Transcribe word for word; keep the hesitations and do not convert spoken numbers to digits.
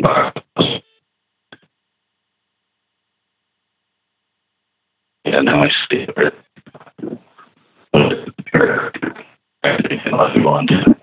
Yeah, now I see it. I can love you on.